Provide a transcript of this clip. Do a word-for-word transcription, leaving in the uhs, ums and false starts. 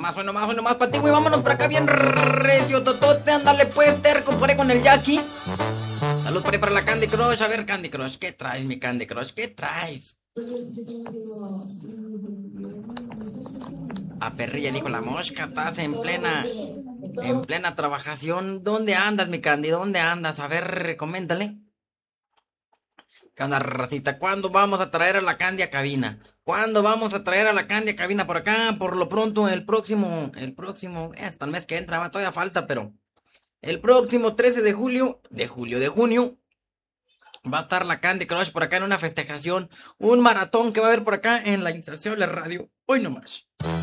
nomás, hoy nomás, hoy nomás para ti, güey. Vámonos por acá bien recio, totote. Ándale pues, terco, por ahí con el Jackie. Salud por ahí para la Candy Crush. A ver, Candy Crush, ¿qué traes, mi Candy Crush? ¿Qué traes? A perrilla, dijo la mosca. Estás en plena, en plena trabajación. ¿Dónde andas, mi Candy? ¿Dónde andas? A ver, coméntale. ¿Qué onda, racita? ¿Cuándo vamos a traer a la Candy a cabina? ¿Cuándo vamos a traer a la Candy a cabina por acá? Por lo pronto, el próximo, el próximo, eh, hasta el mes que entra, va, todavía falta, pero el próximo trece de julio, de julio, de junio, va a estar la Candy Crush por acá en una festejación, un maratón que va a haber por acá en la Insaciable Radio. Hoy nomás.